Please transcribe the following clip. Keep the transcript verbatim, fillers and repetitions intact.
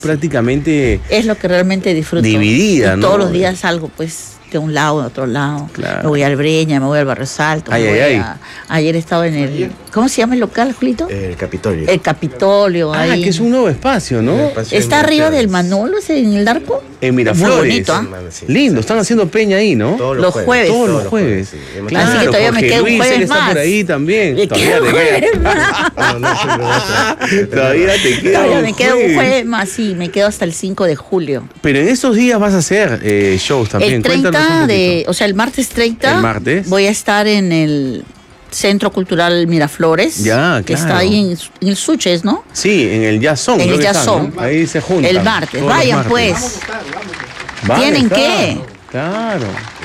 prácticamente es lo que realmente disfruto. Dividida, y ¿no? Todos los días salgo, pues, de un lado, de otro lado. Claro. Me voy al Breña, me voy al Barrio Salto. Ay, me ay, voy ay. A, ayer estaba en el... ¿Cómo se llama el local, Julito? El Capitolio. El Capitolio. Ah, ahí. que es un nuevo espacio, ¿no? Espacio Está de arriba del Miraflores. Manolo, ese en el Darco. En Muy Miraflores. bonito, ¿ah? Sí, Lindo, sí, están sí. haciendo peña ahí, ¿no? Todos Los jueves. Todos los jueves. sí. Hemos Así que tenido- todavía me Jorge queda un Luis, jueves él está más. por ahí también. Me Todavía queda un te queda. jueves más. No, no, sí, pero otro. Todavía te queda Todavía un me queda un jueves. jueves más, sí, me quedo hasta el cinco de julio. Pero en estos días vas a hacer eh, shows también. El Cuéntanos treinta un de, poquito. o sea, el martes treinta. El martes. Voy a estar en el Centro Cultural Miraflores. Ya, que claro. está ahí en, en el Suches, ¿no? Sí, en el Jazzón. En creo el que están, Jazzón. ¿no? Ahí se juntan. El martes. todos los Vayan, martes. pues. Van a ¿Tienen estar, qué? Claro.